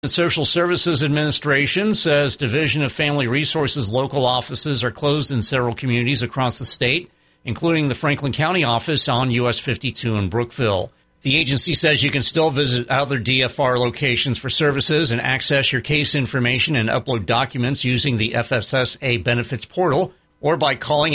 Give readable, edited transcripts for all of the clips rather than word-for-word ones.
The Social Services Administration says Division of Family Resources local offices are closed in several communities across the state, including the Franklin County office on US 52 in Brookville. The agency says you can still visit other DFR locations for services and access your case information and upload documents using the FSSA benefits portal or by calling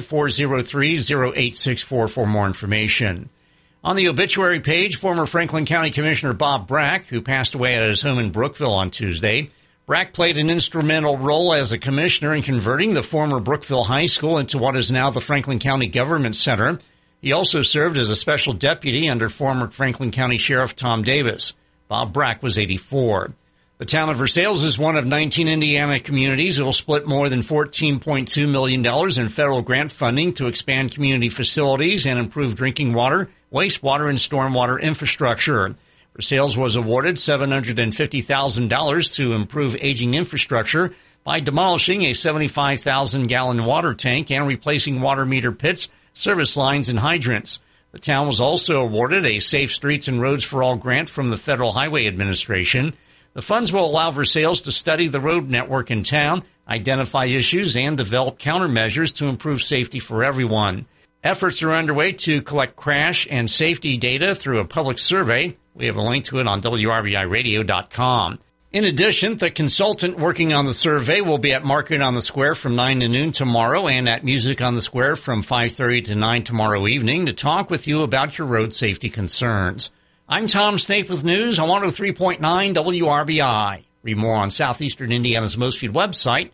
800-403-0864 for more information. On the obituary page, former Franklin County Commissioner Bob Brack, who passed away at his home in Brookville on Tuesday. Brack played an instrumental role as a commissioner in converting the former Brookville High School into what is now the Franklin County Government Center. He also served as a special deputy under former Franklin County Sheriff Tom Davis. Bob Brack was 84. The town of Versailles is one of 19 Indiana communities that will split more than $14.2 million in federal grant funding to expand community facilities and improve drinking water, wastewater, and stormwater infrastructure. Versailles was awarded $750,000 to improve aging infrastructure by demolishing a 75,000-gallon water tank and replacing water meter pits, service lines, and hydrants. The town was also awarded a Safe Streets and Roads for All grant from the Federal Highway Administration. The funds will allow Versailles to study the road network in town, identify issues, and develop countermeasures to improve safety for everyone. Efforts are underway to collect crash and safety data through a public survey. We have a link to it on WRBIRadio.com. In addition, the consultant working on the survey will be at Market on the Square from 9 to noon tomorrow and at Music on the Square from 5:30 to 9 tomorrow evening to talk with you about your road safety concerns. I'm Tom Snape with news on 103.9 WRBI. Read more on Southeastern Indiana's most viewed website,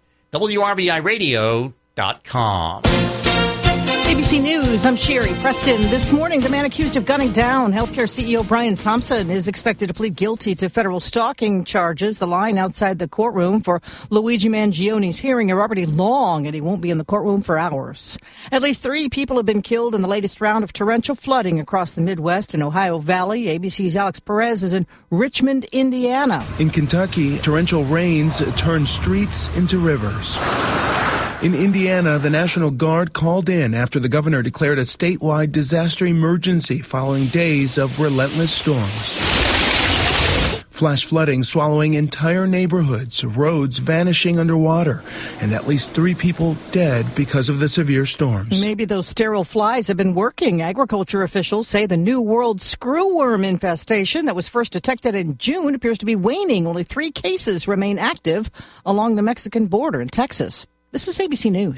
WRBIRadio.com. ABC News, I'm Sherry Preston. This morning, the man accused of gunning down healthcare CEO Brian Thompson is expected to plead guilty to federal stalking charges. The line outside the courtroom for Luigi Mangione's hearing are already long, and he won't be in the courtroom for hours. At least 3 people have been killed in the latest round of torrential flooding across the Midwest and Ohio Valley. ABC's Alex Perez is in Richmond, Indiana. In Kentucky, torrential rains turned streets into rivers. In Indiana, the National Guard called in after the governor declared a statewide disaster emergency following days of relentless storms. Flash flooding swallowing entire neighborhoods, roads vanishing underwater, and at least 3 people dead because of the severe storms. Maybe those sterile flies have been working. Agriculture officials say the New World screwworm infestation that was first detected in June appears to be waning. Only 3 cases remain active along the Mexican border in Texas. This is ABC News.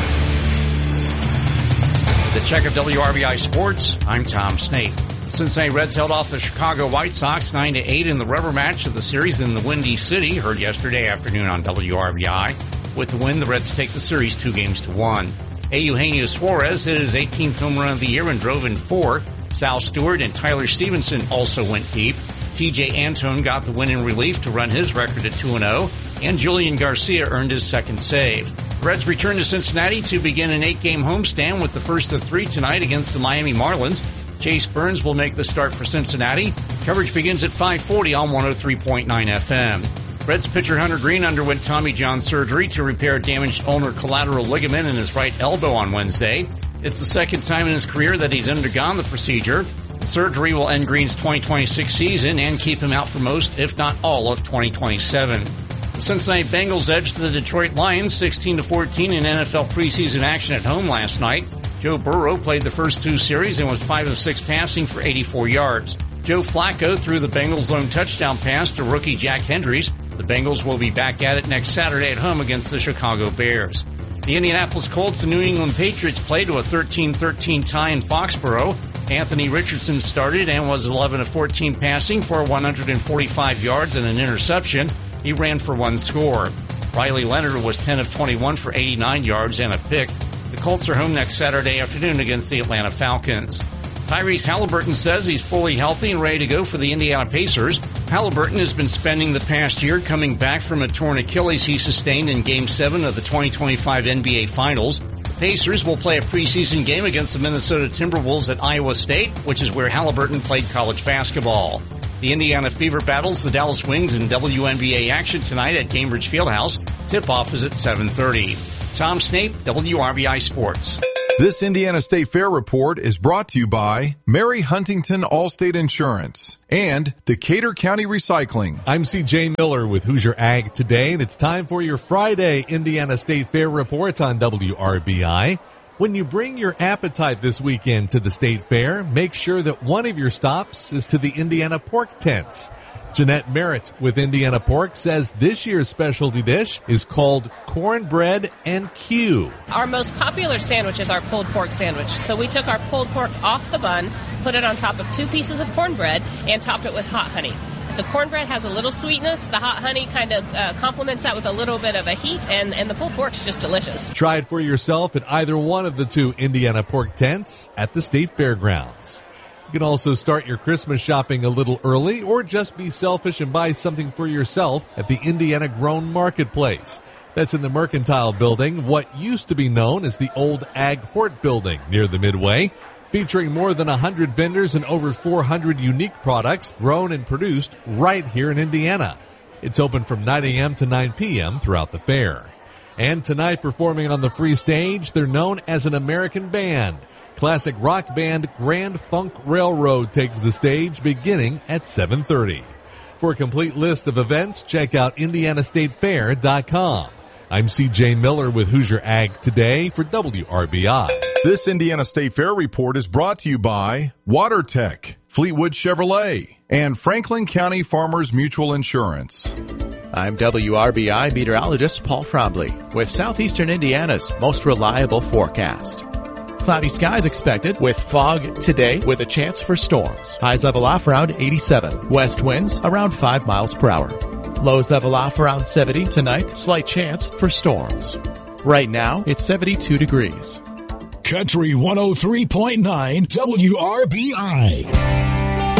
The check of WRBI Sports, I'm Tom Snape. The Cincinnati Reds held off the Chicago White Sox 9-8 in the rubber match of the series in the Windy City, heard yesterday afternoon on WRBI. With the win, the Reds take the series 2-1. Eugenio Suarez hit his 18th home run of the year and drove in 4. Sal Stewart and Tyler Stevenson also went deep. TJ Antone got the win in relief to run his record at 2-0, and Julian Garcia earned his second save. The Reds return to Cincinnati to begin an 8-game homestand with the first of 3 tonight against the Miami Marlins. Chase Burns will make the start for Cincinnati. Coverage begins at 5:40 on 103.9 FM. Reds pitcher Hunter Green underwent Tommy John surgery to repair damaged ulnar collateral ligament in his right elbow on Wednesday. It's the second time in his career that he's undergone the procedure. The surgery will end Green's 2026 season and keep him out for most, if not all, of 2027. The Cincinnati Bengals edged the Detroit Lions 16-14 in NFL preseason action at home last night. Joe Burrow played the first 2 series and was 5 of 6 passing for 84 yards. Joe Flacco threw the Bengals' lone touchdown pass to rookie Jack Hendricks. The Bengals will be back at it next Saturday at home against the Chicago Bears. The Indianapolis Colts and New England Patriots played to a 13-13 tie in Foxborough. Anthony Richardson started and was 11 of 14 passing for 145 yards and an interception. He ran for 1 score. Riley Leonard was 10 of 21 for 89 yards and a pick. The Colts are home next Saturday afternoon against the Atlanta Falcons. Tyrese Halliburton says he's fully healthy and ready to go for the Indiana Pacers. Halliburton has been spending the past year coming back from a torn Achilles he sustained in Game 7 of the 2025 NBA Finals. The Pacers will play a preseason game against the Minnesota Timberwolves at Iowa State, which is where Halliburton played college basketball. The Indiana Fever battles the Dallas Wings in WNBA action tonight at Cambridge Fieldhouse. Tip-off is at 7:30. Tom Snape, WRBI Sports. This Indiana State Fair report is brought to you by Mary Huntington Allstate Insurance and Decatur County Recycling. I'm CJ Miller with Hoosier Ag Today, and it's time for your Friday Indiana State Fair report on WRBI. When you bring your appetite this weekend to the State Fair, make sure that one of your stops is to the Indiana Pork Tents. Jeanette Merritt with Indiana Pork says this year's specialty dish is called cornbread and Q. Our most popular sandwich is our pulled pork sandwich. So we took our pulled pork off the bun, put it on top of 2 pieces of cornbread, and topped it with hot honey. The cornbread has a little sweetness. The hot honey kind of complements that with a little bit of a heat, and the pulled pork's just delicious. Try it for yourself at either one of the 2 Indiana Pork Tents at the State Fairgrounds. You can also start your Christmas shopping a little early or just be selfish and buy something for yourself at the Indiana Grown Marketplace. That's in the Mercantile Building, what used to be known as the old Ag Hort Building near the Midway, featuring more than 100 vendors and over 400 unique products grown and produced right here in Indiana. It's open from 9 a.m. to 9 p.m. throughout the fair. And tonight, performing on the free stage, they're known as an American band. Classic rock band Grand Funk Railroad takes the stage beginning at 7:30. For a complete list of events, check out IndianaStateFair.com. I'm CJ Miller with Hoosier Ag Today for WRBI. This Indiana State Fair report is brought to you by WaterTech, Fleetwood Chevrolet, and Franklin County Farmers Mutual Insurance. I'm WRBI meteorologist Paul Trombley with Southeastern Indiana's most reliable forecast. Cloudy skies expected with fog today with a chance for storms. Highs level off around 87. West winds around 5 miles per hour. Lows level off around 70 tonight. Slight chance for storms. Right now, it's 72 degrees. Country 103.9 WRBI.